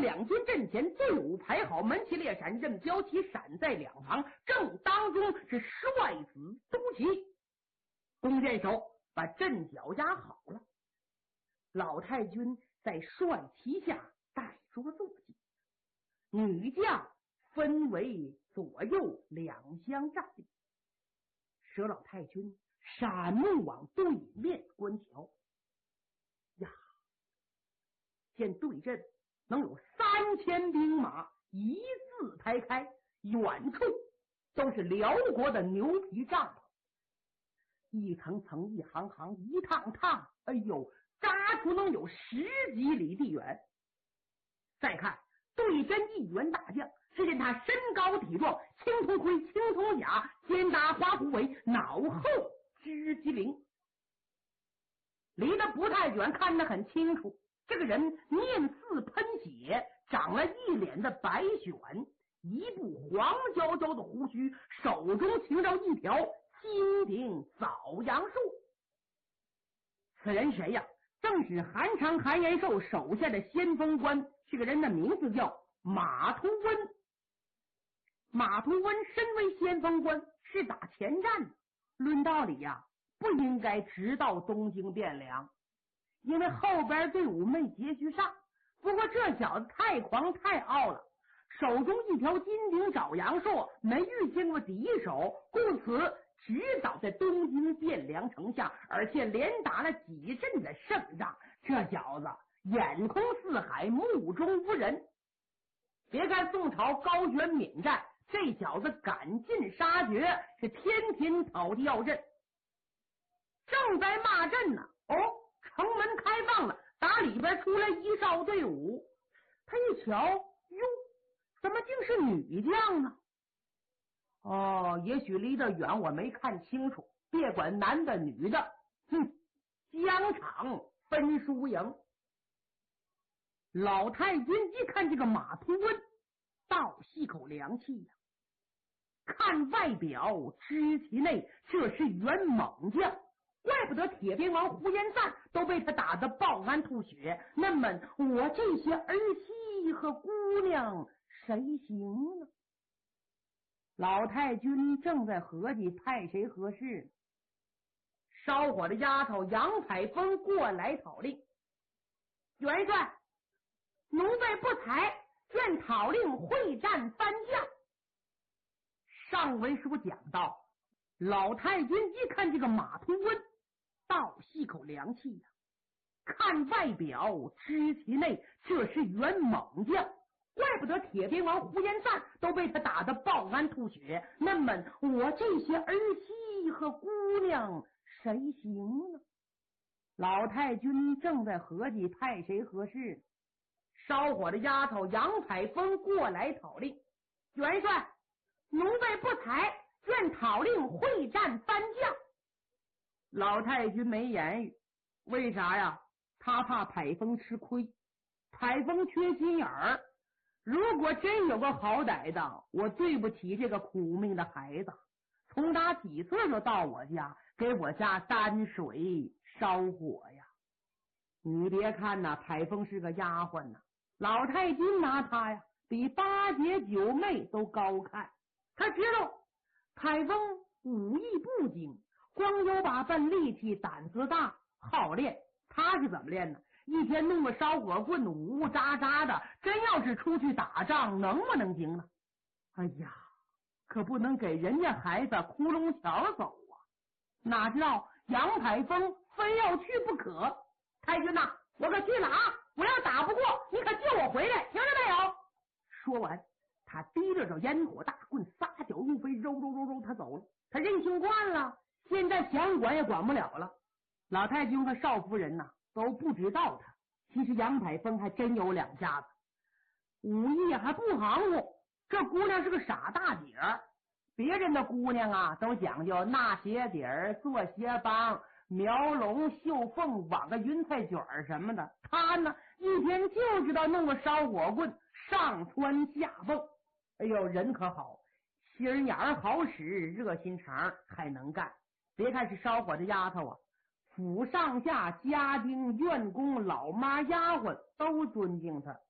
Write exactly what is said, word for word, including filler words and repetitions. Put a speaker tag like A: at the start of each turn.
A: 两军阵前，队伍排好，门旗列闪，任标旗闪在两旁，正当中是帅子都齐。弓箭手把阵脚压好了，老太君在帅旗下带着坐骑，女将分为左右两相站立。佘老太君闪目往对面观瞧，呀，见对阵能有三千兵马一字排开，远处都是辽国的牛皮帐篷，一层层一行行一趟趟，哎呦，扎出能有十几里地远。再看对阵一员大将，只见他身高体壮，青铜盔青铜甲，肩搭花虎尾，脑后织机灵，离得不太远，看得很清楚，这个人面似喷血，长了一脸的白癣，一部黄焦焦的胡须，手中擎着一条金顶枣阳树。此人谁呀？正是韩常韩延寿手下的先锋官，这个人的名字叫马图温。马图温身为先锋官，是打前站的，论道理呀，不应该直到东京汴梁，因为后边队伍没接续上。不过这小子太狂太傲了，手中一条金顶爪阳树，没遇见过敌手，故此直倒在东京汴梁城下，而且连打了几阵的胜仗。这小子眼空四海，目中无人。别看宋朝高悬闽战，这小子赶尽杀绝，是天天讨地要阵。正在骂阵呢，哦，城门开放了，打里边出来一哨队伍。他一瞧，哟，怎么竟是女将呢？哦，也许离得远我没看清楚，别管男的女的，哼，疆场分输赢。老太君一看这个马图温，倒吸口凉气呀、啊！看外表知其内，这是员猛将，怪不得铁鞭王呼延赞都被他打得爆肝吐血。那么我这些儿媳和姑娘谁行呢？老太君正在合计派谁合适，烧火的丫头杨采风过来讨令。元帅，奴婢不才，愿讨令会战番将。上文书讲到，老太君一看这个马图温，倒吸口凉气呀、啊！看外表知其内，这是员猛将，怪不得铁鞭王呼延赞都被他打得爆肝吐血。那么我这些儿媳和姑娘谁行呢？老太君正在合计派谁合适，烧火的丫头杨采风过来讨令。元帅，奴婢不才，愿讨令会战番将。老太君没言语，为啥呀？他怕采风吃亏，采风缺心眼儿。如果真有个好歹的，我对不起这个苦命的孩子，从他几岁就到我家，给我家担水烧火呀。你别看呐，采风是个丫鬟呐，老太君拿他呀比八姐九妹都高看。他知道采风武艺不精，光有把笨力气，胆子大，好练。他是怎么练呢？一天弄个烧火棍，呜呜喳喳的，真要是出去打仗，能不能行呢？哎呀，可不能给人家孩子窟窿桥走啊！哪知道杨采风非要去不可。太君呐，我可去了啊！我要打不过，你可救我回来，听着没有？说完，他提着着烟火大棍，撒脚入飞，揉揉揉揉，他走了。他任性惯了，现在想管也管不了了。老太君和少夫人呐、啊、都不知道他，其实杨采风还真有两下子，武艺还不行乎。这姑娘是个傻大姐儿，别人的姑娘啊都讲究纳鞋底儿、做鞋帮、描龙绣凤、网个云彩卷什么的，她呢一天就知道弄个烧火棍，上蹿下蹦。哎呦，人可好，心眼儿好使，热心肠还能干。别看是烧火的丫头啊，府上下家丁、院工、老妈、丫鬟都尊敬他。